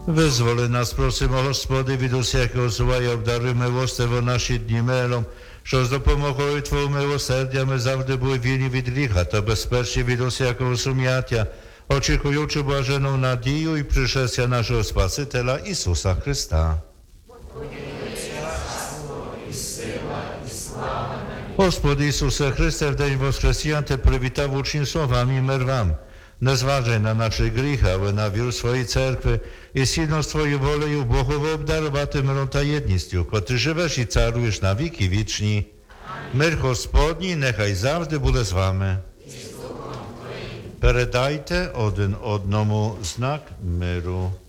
Визволи нас, просимо, Господи, від усякого зла і обдаруй милостиво наші дні миром, що з допомогою Твого милосердя ми завжди були вільні від гріха та безпечні від усякого сум'яття, очікуючи блажену надію і пришестя нашого Спасителя Ісуса Христа. Господи Ісусе Христе, в день Воскресіння Ти привітав учнів словами «Мир вам». Не зважай на наші гріхи, але на віру своєї церкви і сильно з Твоєю волею Богово обдарувати миром та єдністю, котрий живеш і царуєш на віки вічні. Мир Господній нехай завжди буде з вами. Передайте один одному знак миру.